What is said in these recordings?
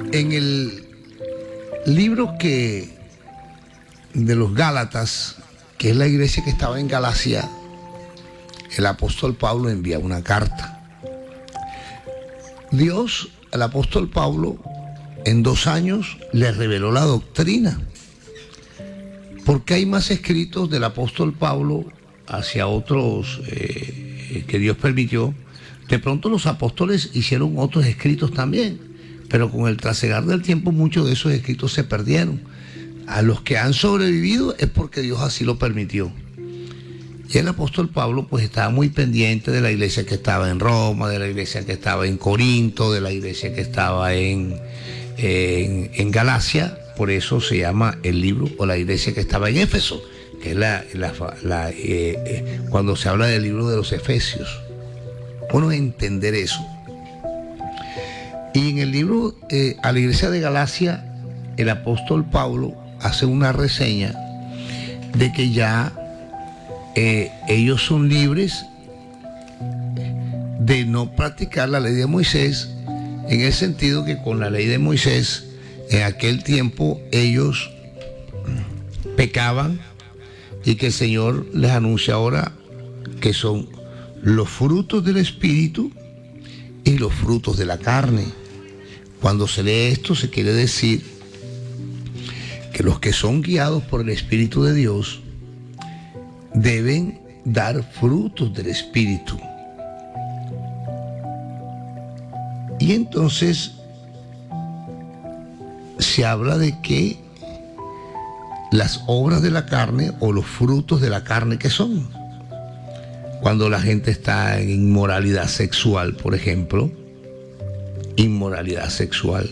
En el libro de los Gálatas, que es la iglesia que estaba en Galacia, el apóstol Pablo envía una carta. Dios al apóstol Pablo en 2 años le reveló la doctrina, porque hay más escritos del apóstol Pablo hacia otros que Dios permitió. De pronto los apóstoles hicieron otros escritos también, pero con el trasegar del tiempo muchos de esos escritos se perdieron. A los que han sobrevivido es porque Dios así lo permitió. Y el apóstol Pablo pues estaba muy pendiente de la iglesia que estaba en Roma, de la iglesia que estaba en Corinto, de la iglesia que estaba en Galacia. Por eso se llama el libro, o la iglesia que estaba en Éfeso, que es cuando se habla del libro de los Efesios. Bueno, entender eso. Y en el libro a la iglesia de Galacia, el apóstol Pablo hace una reseña de que ya ellos son libres de no practicar la ley de Moisés, en el sentido que con la ley de Moisés en aquel tiempo ellos pecaban, y que el Señor les anuncia ahora que son los frutos del Espíritu y los frutos de la carne. Cuando se lee esto, se quiere decir que los que son guiados por el Espíritu de Dios deben dar frutos del Espíritu. Y entonces se habla de que las obras de la carne, o los frutos de la carne, ¿qué son? Cuando la gente está en inmoralidad sexual, por ejemplo, inmoralidad sexual,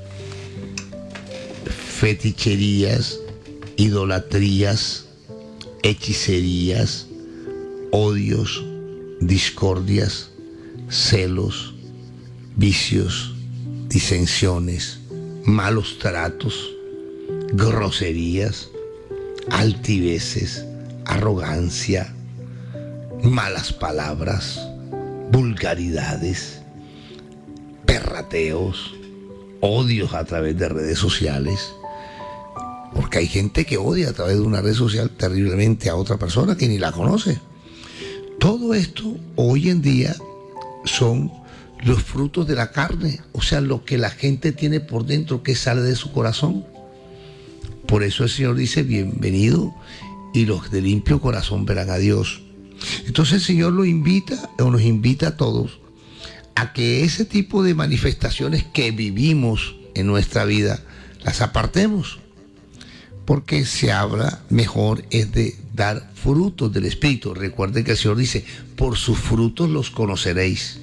feticherías, idolatrías, hechicerías, odios, discordias, celos, vicios, disensiones, malos tratos, groserías, altiveces, arrogancia, malas palabras, vulgaridades, perrateos, odios a través de redes sociales, porque hay gente que odia a través de una red social terriblemente a otra persona que ni la conoce. Todo esto hoy en día son los frutos de la carne, o sea, lo que la gente tiene por dentro, que sale de su corazón. Por eso el Señor dice: bienvenido, y los de limpio corazón verán a Dios. Entonces el Señor nos invita a todos a que ese tipo de manifestaciones que vivimos en nuestra vida las apartemos, porque se habla mejor es de dar frutos del Espíritu. Recuerden que el Señor dice: por sus frutos los conoceréis.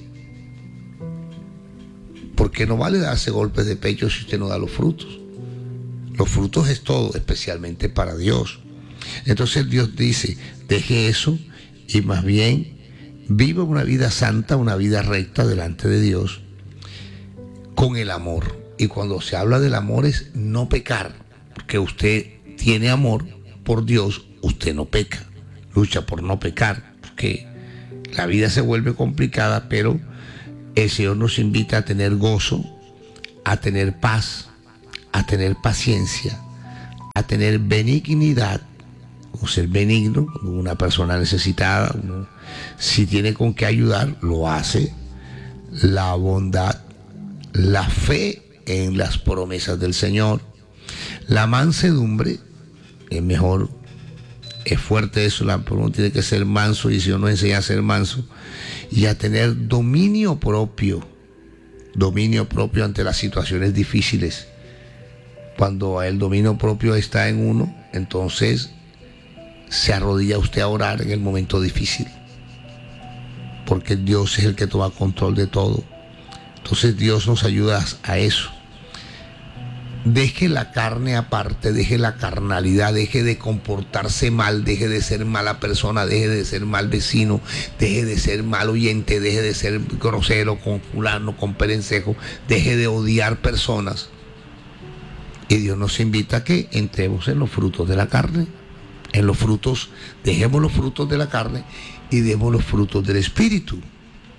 Porque no vale darse golpes de pecho si usted no da los frutos. Los frutos es todo, especialmente para Dios. Entonces Dios dice: deje eso y más bien viva una vida santa, una vida recta delante de Dios, con el amor. Y cuando se habla del amor es no pecar, porque usted tiene amor por Dios, usted no peca, lucha por no pecar, porque la vida se vuelve complicada, pero el Señor nos invita a tener gozo, a tener paz, a tener paciencia, a tener benignidad, o ser benigno con una persona necesitada. Si tiene con qué ayudar, lo hace. La bondad, la fe en las promesas del Señor, la mansedumbre. Es mejor, es fuerte eso, uno tiene que ser manso, y el Señor nos enseña a ser manso, y a tener dominio propio ante las situaciones difíciles. Cuando el dominio propio está en uno, entonces se arrodilla usted a orar en el momento difícil, porque Dios es el que toma control de todo. Entonces Dios nos ayuda a eso. Deje la carne aparte, deje la carnalidad, deje de comportarse mal, deje de ser mala persona, deje de ser mal vecino, deje de ser mal oyente, deje de ser grosero con fulano, con perencejo, deje de odiar personas. Y Dios nos invita a que entremos en los frutos de la carne, en los frutos, dejemos los frutos de la carne y demos los frutos del Espíritu.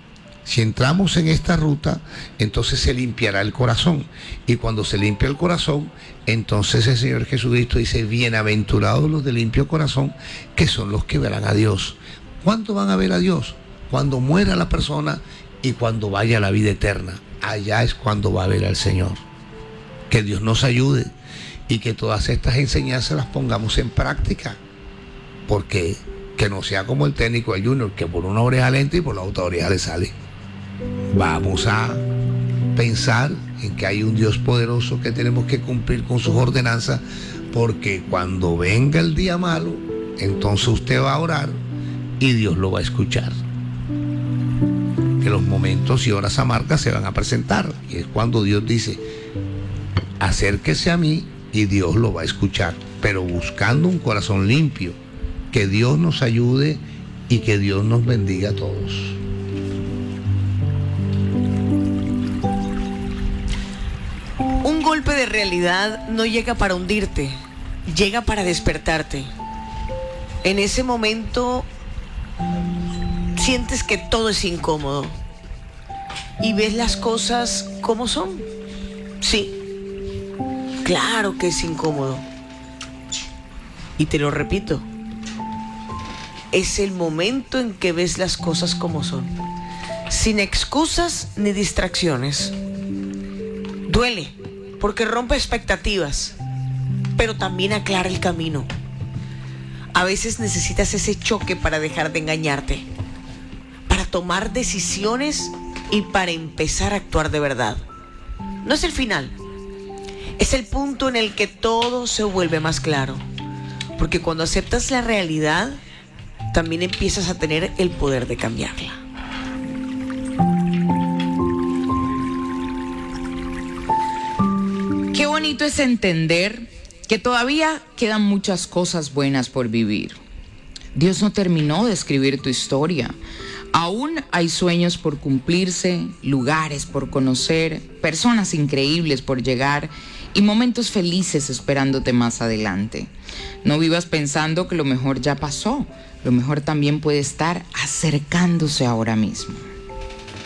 Si entramos en esta ruta, entonces se limpiará el corazón. Y cuando se limpia el corazón, entonces el Señor Jesucristo dice, bienaventurados los de limpio corazón, que son los que verán a Dios. ¿Cuándo van a ver a Dios? Cuando muera la persona y cuando vaya a la vida eterna. Allá es cuando va a ver al Señor. Que Dios nos ayude y que todas estas enseñanzas las pongamos en práctica. Porque que no sea como el técnico del Junior, que por una oreja le entra y por la otra oreja le sale. Vamos a pensar en que hay un Dios poderoso que tenemos que cumplir con sus ordenanzas, porque cuando venga el día malo, entonces usted va a orar y Dios lo va a escuchar. Que los momentos y horas amargas se van a presentar, y es cuando Dios dice, acérquese a mí y Dios lo va a escuchar, pero buscando un corazón limpio. Que Dios nos ayude y que Dios nos bendiga a todos. Un golpe de realidad no llega para hundirte, llega para despertarte. En ese momento sientes que todo es incómodo y ves las cosas como son. Sí, claro que es incómodo. Y te lo repito, es el momento en que ves las cosas como son, sin excusas ni distracciones. Duele, porque rompe expectativas, pero también aclara el camino. A veces necesitas ese choque para dejar de engañarte, para tomar decisiones y para empezar a actuar de verdad. No es el final, es el punto en el que todo se vuelve más claro, porque cuando aceptas la realidad, también empiezas a tener el poder de cambiarla. Qué bonito es entender que todavía quedan muchas cosas buenas por vivir. Dios no terminó de escribir tu historia. Aún hay sueños por cumplirse, lugares por conocer, personas increíbles por llegar y momentos felices esperándote más adelante. No vivas pensando que lo mejor ya pasó. Lo mejor también puede estar acercándose ahora mismo.